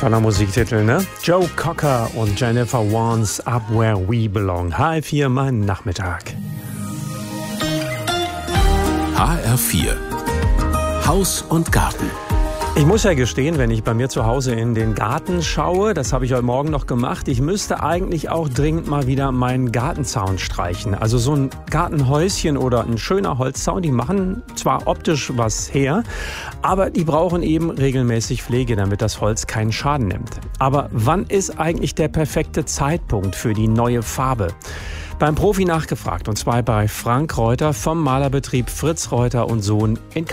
Toller Musiktitel, ne? Joe Cocker und Jennifer Warnes, Up Where We Belong. HR4, mein Nachmittag. HR4, Haus und Garten. Ich muss ja gestehen, wenn ich bei mir zu Hause in den Garten schaue, das habe ich heute Morgen noch gemacht, ich müsste eigentlich auch dringend mal wieder meinen Gartenzaun streichen. Also so ein Gartenhäuschen oder ein schöner Holzzaun, die machen zwar optisch was her, aber die brauchen eben regelmäßig Pflege, damit das Holz keinen Schaden nimmt. Aber wann ist eigentlich der perfekte Zeitpunkt für die neue Farbe? Beim Profi nachgefragt, und zwar bei Frank Reuter vom Malerbetrieb Fritz Reuter und Sohn in